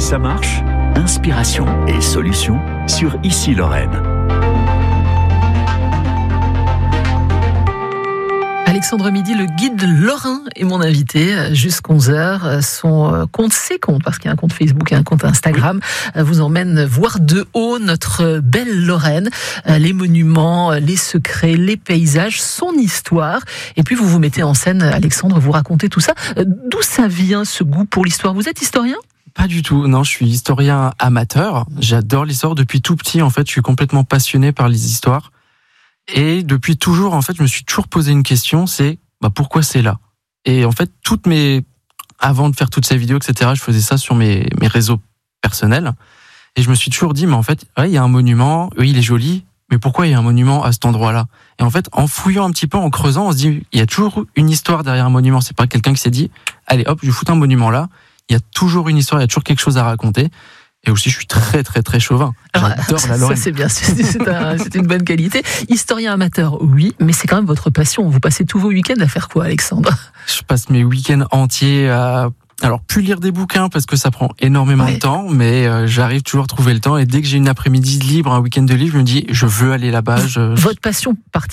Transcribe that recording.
Ça marche? Inspiration et solutions sur Ici Lorraine. Alexandre Midi, le guide lorrain, est mon invité jusqu'à 11h. Son compte, ses comptes, parce qu'il y a un compte Facebook et un compte Instagram, vous emmène voir de haut notre belle Lorraine, les monuments, les secrets, les paysages, son histoire. Et puis vous vous mettez en scène, Alexandre, vous racontez tout ça. D'où ça vient ce goût pour l'histoire? Vous êtes historien? Pas du tout, non, je suis historien amateur. J'adore l'histoire depuis tout petit, en fait, je suis complètement passionné par les histoires. Et depuis toujours, en fait, je me suis toujours posé une question, c'est pourquoi c'est là? Et en fait, avant de faire toutes ces vidéos, etc., je faisais ça sur mes réseaux personnels. Et je me suis toujours dit, mais en fait, il y a un monument, oui, il est joli, mais pourquoi il y a un monument à cet endroit-là? Et en fait, en fouillant un petit peu, en creusant, on se dit, il y a toujours une histoire derrière un monument. C'est pas quelqu'un qui s'est dit, allez hop, je fous un monument là. Il y a toujours une histoire, il y a toujours quelque chose à raconter. Et aussi, je suis très, très, très chauvin. J'adore la Lorraine. Ça, c'est bien, c'est une bonne qualité. Historien amateur, oui, mais c'est quand même votre passion. Vous passez tous vos week-ends à faire quoi, Alexandre? Je passe mes week-ends entiers à... Alors, plus lire des bouquins, parce que ça prend énormément de temps, mais j'arrive toujours à trouver le temps. Et dès que j'ai une après-midi libre, un week-end de libre, je me dis, je veux aller là-bas. Votre passion